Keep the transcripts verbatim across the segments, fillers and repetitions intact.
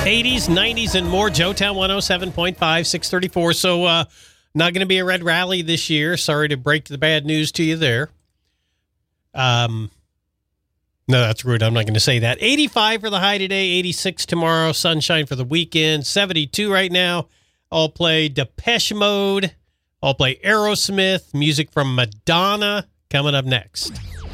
eighties, nineties, and more. Joetown one oh seven point five, six thirty-four. So, uh, not going to be a red rally this year. Sorry to break the bad news to you there. Um, no, that's rude. I'm not going to say that. eighty-five for the high today, eighty-six tomorrow. Sunshine for the weekend. seventy-two right now. I'll play Depeche Mode. I'll play Aerosmith. Music from Madonna coming up next.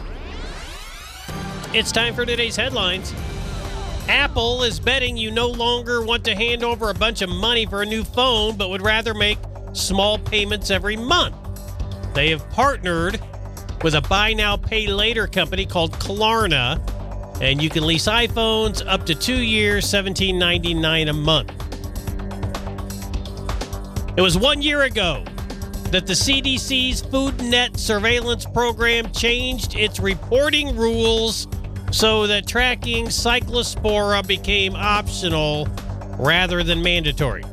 It's time for today's headlines. Apple is betting you no longer want to hand over a bunch of money for a new phone, but would rather make small payments every month. They have partnered with a buy now, pay later company called Klarna, and you can lease iPhones up to two years, seventeen ninety-nine a month. It was one year ago that the C D C's FoodNet surveillance program changed its reporting rules so that tracking Cyclospora became optional rather than mandatory.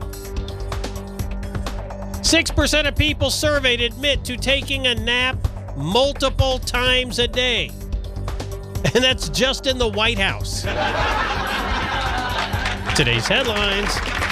six percent of people surveyed admit to taking a nap multiple times a day. And that's just in the White House. Today's headlines.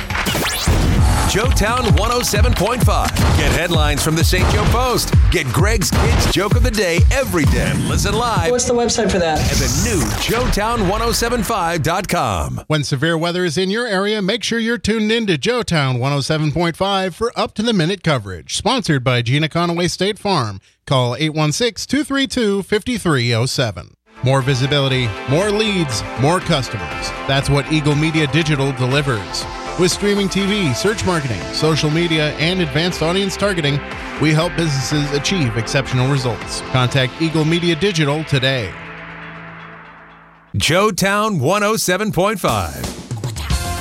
Joetown one oh seven point five. Get headlines from the Saint Joe Post. Get Greg's Kids Joke of the Day every day. Listen live. What's the website for that? At the new Joetown ten seventy-five dot com. When severe weather is in your area, make sure you're tuned in to Joetown one oh seven point five for up-to-the-minute coverage. Sponsored by Gina Conaway State Farm. Call eight one six, two three two, five three zero seven. More visibility, more leads, more customers. That's what Eagle Media Digital delivers. With streaming T V, search marketing, social media, and advanced audience targeting, we help businesses achieve exceptional results. Contact Eagle Media Digital today. Joetown one oh seven point five.